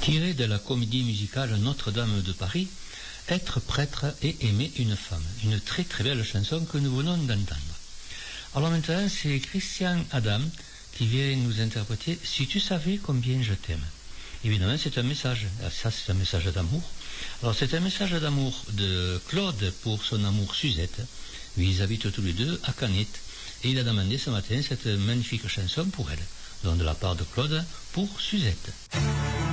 tiré de la comédie musicale Notre-Dame de Paris, Être prêtre et aimer une femme. Une très très belle chanson que nous venons d'entendre. Alors maintenant, c'est Christian Adam qui vient nous interpréter Si tu savais combien je t'aime. Évidemment, c'est un message. Ça, c'est un message d'amour. Alors, c'est un message d'amour de Claude pour son amour Suzette. Ils habitent tous les deux à Canet. Et il a demandé ce matin cette magnifique chanson pour elle. Donc, de la part de Claude pour Suzette.